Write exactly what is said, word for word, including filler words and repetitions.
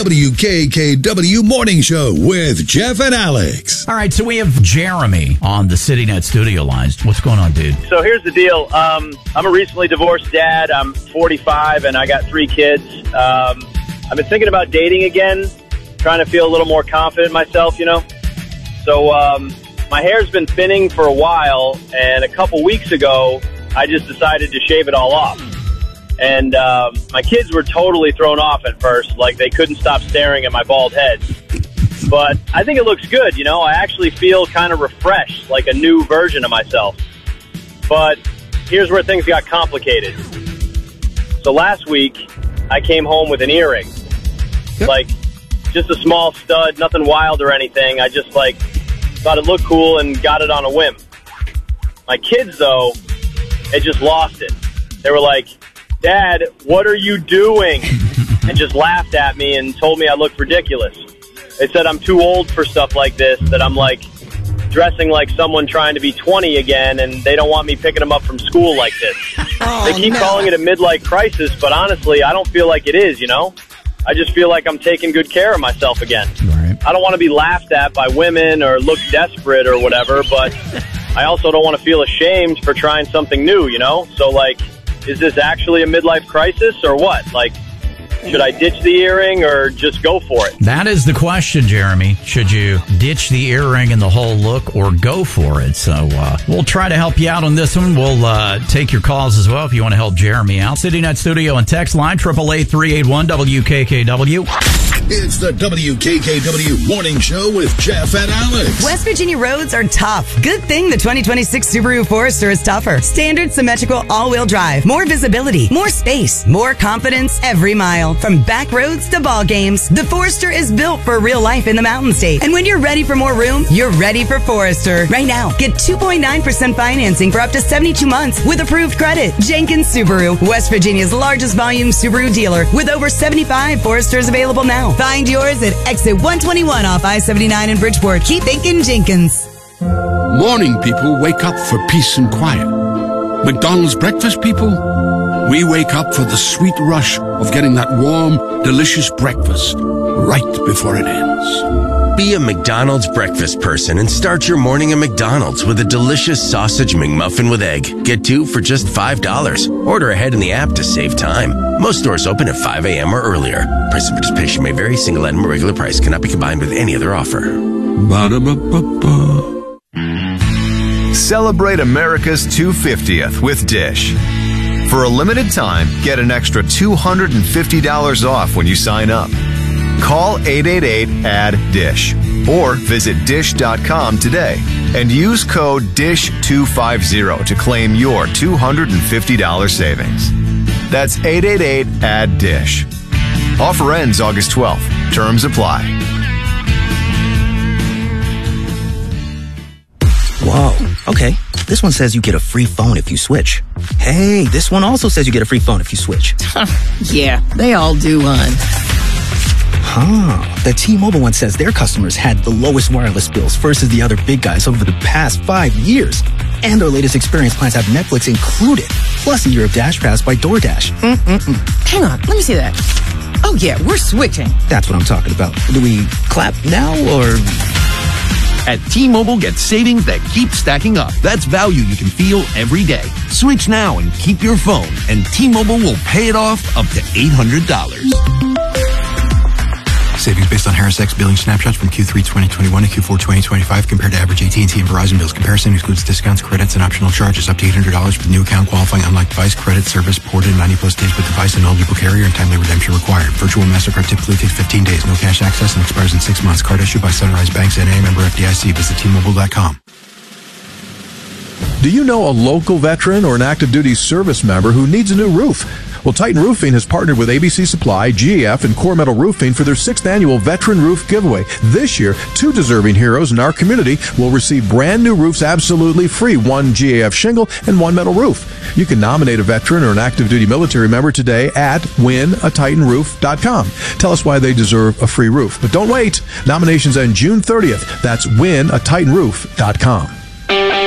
W K K W Morning Show with Jeff and Alex. All right, so we have Jeremy on the CityNet studio lines. What's going on, dude? So here's the deal. Um, I'm a recently divorced dad. I'm forty-five, and I got three kids. Um, I've been thinking about dating again, trying to feel a little more confident in myself, you know? So um, my hair's been thinning for a while, and a couple weeks ago, I just decided to shave it all off. And um, my kids were totally thrown off at first. Like, they couldn't stop staring at my bald head. But I think it looks good, you know? I actually feel kind of refreshed, like a new version of myself. But here's where things got complicated. So last week, I came home with an earring. Yep. Like, just a small stud, nothing wild or anything. I just, like, thought it looked cool and got it on a whim. My kids, though, they just lost it. They were like, "Dad, what are you doing?" and just laughed at me and told me I looked ridiculous. They said I'm too old for stuff like this, that I'm like dressing like someone trying to be twenty again, and they don't want me picking them up from school like this. Oh, they keep no. calling it a midlife crisis, but honestly, I don't feel like it is, you know? I just feel like I'm taking good care of myself again. Right. I don't want to be laughed at by women or look desperate or whatever, but I also don't want to feel ashamed for trying something new, you know? So, like, is this actually a midlife crisis or what? Like, should I ditch the earring or just go for it? That is the question, Jeremy. Should you ditch the earring and the whole look or go for it? So uh, we'll try to help you out on this one. We'll uh, take your calls as well if you want to help Jeremy out. CityNet Studio and text line, eight eight eight, three eight one, W K K W. It's the W K K W Morning Show with Jeff and Alex. West Virginia roads are tough. Good thing the twenty twenty-six Subaru Forester is tougher. Standard symmetrical all-wheel drive. More visibility, more space, more confidence every mile. From back roads to ball games, the Forester is built for real life in the Mountain State. And when you're ready for more room, you're ready for Forester. Right now, get two point nine percent financing for up to seventy-two months with approved credit. Jenkins Subaru, West Virginia's largest volume Subaru dealer with over seventy-five Foresters available now. Find yours at exit one twenty-one off I seventy-nine in Bridgeport. Keep thinking Jenkins. Morning people wake up for peace and quiet. McDonald's breakfast people, we wake up for the sweet rush of getting that warm, delicious breakfast right before it ends. Be a McDonald's breakfast person and start your morning at McDonald's with a delicious sausage McMuffin with egg. Get two for just five dollars. Order ahead in the app to save time. Most stores open at five a.m. or earlier. Price and participation may vary. Single item or regular price cannot be combined with any other offer. Ba-da-ba-ba-ba. Celebrate America's two hundred fiftieth with Dish. For a limited time, get an extra two hundred fifty dollars off when you sign up. Call eight eight eight, A D D D I S H or visit dish dot com today and use code D I S H two fifty to claim your two hundred fifty dollars savings. That's eight eight eight, A D D D I S H. Offer ends August twelfth. Terms apply. Whoa, okay. This one says you get a free phone if you switch. Hey, this one also says you get a free phone if you switch. Yeah, they all do, hon. Huh. The T-Mobile one says their customers had the lowest wireless bills versus the other big guys over the past five years. And their latest experience plans have Netflix included, plus a year of Dash Pass by DoorDash. Mm-mm-mm. Hang on, let me see that. Oh, yeah, we're switching. That's what I'm talking about. Do we clap now, or... At T-Mobile, get savings that keep stacking up. That's value you can feel every day. Switch now and keep your phone, and T-Mobile will pay it off up to eight hundred dollars. Savings based on Harris X billing snapshots from Q three twenty twenty-one to Q four twenty twenty-five compared to average A T and T and Verizon bills. Comparison excludes discounts, credits, and optional charges up to eight hundred dollars for the new account qualifying unlike device credit service ported ninety plus days with device and eligible carrier and timely redemption required. Virtual MasterCard typically takes fifteen days. No cash access and expires in six months. Card issued by Sunrise Banks N A, member F D I C. Visit T Mobile dot com. Do you know a local veteran or an active duty service member who needs a new roof? Well, Titan Roofing has partnered with A B C Supply, G A F, and Core Metal Roofing for their sixth annual Veteran Roof Giveaway. This year, two deserving heroes in our community will receive brand new roofs absolutely free, one G A F shingle and one metal roof. You can nominate a veteran or an active duty military member today at win a titan roof dot com. Tell us why they deserve a free roof. But don't wait. Nominations end June thirtieth. That's win a titan roof dot com.